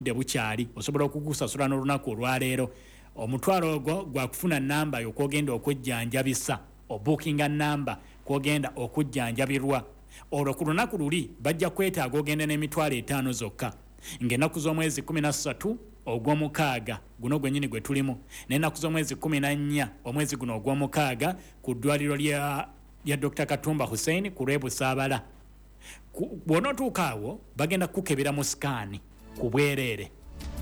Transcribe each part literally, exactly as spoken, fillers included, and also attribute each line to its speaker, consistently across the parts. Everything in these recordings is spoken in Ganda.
Speaker 1: de bukyali osobola okukusasula n'olunaku olwaleero omutwalo ogwo gwa kufuna namba y'okwogenda okujjanjabisa obookinga namba kwogenda okujjanjabirwa olwo ku lunaku luli bajja kwetaaga ogenda n'emitwalo etaano zokka ng'ennaku z'omwezi kumi na ssatu ogw'omukaaga guno gwennyini gwe tulimu n'ennaku z'omwezi kumi na nnya omwezi guno ogw'omukaaga ku ddwaliro lya lya Doctor Katumba Hussein ku Lwebusaabala bw'onootuuka awo bagenda kukebera mu sikaani ku bwereere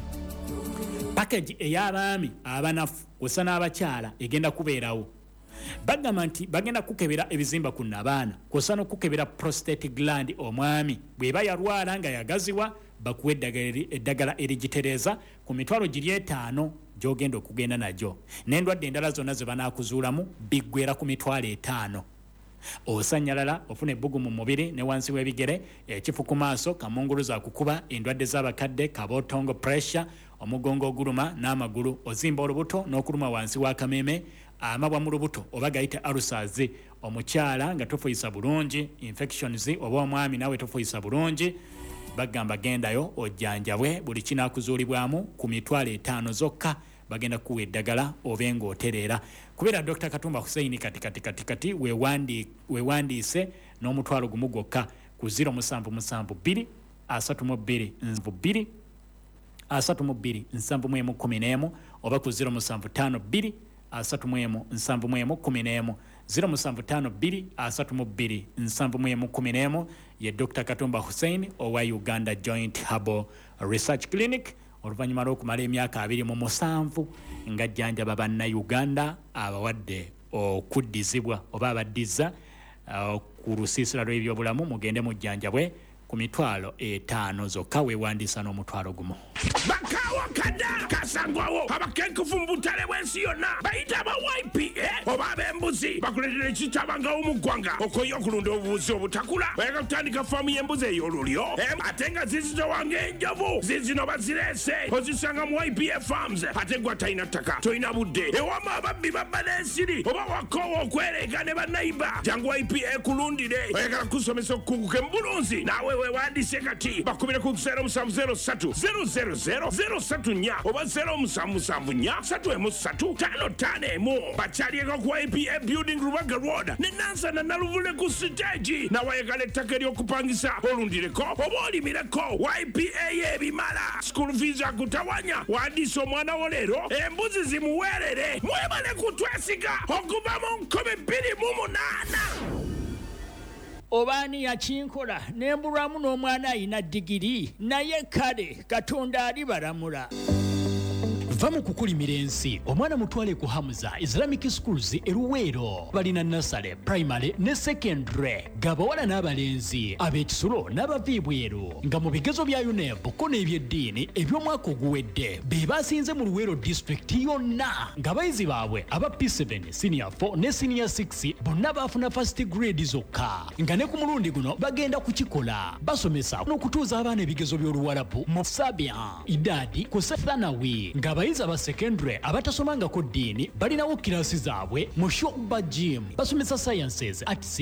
Speaker 1: package ey'abaami abanafu kw'ossa n'abakyala egenda kubeerawo bagamba nti bagenda kukebera ebizimba ku nnabaana kw'ossa n'okukebera prostate gland omwami bw'eba yalwala nga yagaziwa bakuwa eddagala erigitereeza ku mitwalo giri etaano gy'ogenda okugenda nagyo n'endwadde endala zonna ze banaakuzuulamu biggwera ku mitwalo etaano osanyalala ofuna ebbugu mu mubiri ne wansi w'ebigere ekifu ku maaso kamunguluza akukuba endwadde z'abakadde kabootongo pressure omugongo oguluma n'amagulu ozimba olubuto n'okuluma wansi w'akameeme amabwa mu lubuto oba gayita ulcers omukyala nga tofuyisa bulungi infections oba omwami nawe tofuyisa bulungi bagamba gendayo ojjanjabwe buli kinaakuzuulibwamu ku mitwalo etaano zokka bagenda kuwa eddagala obe ng'otereera kubeera Doctor Katumba Hussein kati kati kati kati weewandiise n'omutwalo gumu gwokka ku zero musanvu musanvu bbiri asatu mu bbiri nsanvu bbiri asatu mu bbiri nsanvu mu emu kkumi n'emu oba ku zero musanvu ttaano bbiri asatu mu emu nsanvu mu emu kkumi n'emu zero musanvu ttaano bbiri asatu mu bbiri nsanvu mu emu kkumi n'emu ye Doctor Katumba Hussein owa Uganda Joint Herbal Research Clinic oluvannyuma lw'okumala emyaka abiri mu musanvu nga jjanjaba bannayuganda abawadde okuddizibwa oba abaddiza ku lusiisira lw'ebyobulamu mugende mujjanjabwe ku mitwalo etaano zokka weewandiisa n'omutwalo gumu
Speaker 2: bakawa kada kasangwawo abakenkufu mu butale bw'ensi yonna bayita aba Y P A oba ab'embuzi bakuleetera ekitabangawo mu ggwanga okoye okulunda obubuzi obutakula bayagala kutandika faamu y'embuzi ey'olulyo ate nga zizitowanga enjovu zizino bazireese ozisanga mu Y P A Farms ate gwa talina ttaka tolina budde ewama ababbi babba n'ensiri oba wakoowa okwereega ne bannayiba jangu Y P A kulundire oyagala kusomesa okukunguka embulunzi naawe weewandiise kati bakubire ku zero musanvu zero ssatu zero zero zero zero ssatu nnya oba zero musanvu musanvu nnya ssatu emu ssatu ttaano ttaano emu bakyalieko ku Y P A Building Rubaga Road ne Nansana Naluvule ku siteegi nawayagala ettaka ery'okupangisa olundireko oba olimireko Y P A y'ebimala school fees akutawanya wandiisa omwana wo leero embuzi zimuweerere mwebale kutwesiga okuva mu nkumi bbiri mu munaana
Speaker 3: obaani yakinkola nembulwamu n'omwana ayina digiri naye kale Katonda alibalamula va mu kukulimira ensi omwana mutwale ku Hamza Islamic Schools e Luweero balina nasale primary ne secondary gabawala n'abalenzi ab'ekisulo n'abaviibweru nga mu bigezo bya U N E B ko n'ebyeddiini eby'omwaka oguwedde be basinze mu Luweero district yonna nga bayizi baabwe aba P seven senior four ne senior six bonna baafuna first grade zokka nga ne ku mulundi guno bagenda kukikola basomesa n'okutuuza abaana ebigezo by'Oluwarabu mu Sabian Idadi ku Sethanawi nga abayizi aba secondary abatasomangako ddiini balinawo kirasi zaabwe mu Shoba Gym basomesa sciences at